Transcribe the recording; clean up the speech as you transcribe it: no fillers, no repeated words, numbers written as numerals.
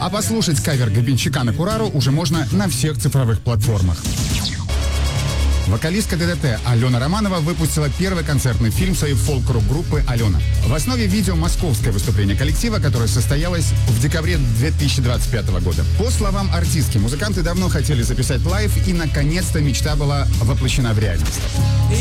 А послушать кавер Гребенщика на Курару уже можно на всех цифровых платформах. Вокалистка ДДТ Алена Романова выпустила первый концертный фильм своей фолк-рок-группы «Алена». В основе видео московское выступление коллектива, которое состоялось в декабре 2025 года. По словам артистки, музыканты давно хотели записать лайв, и наконец-то мечта была воплощена в реальность.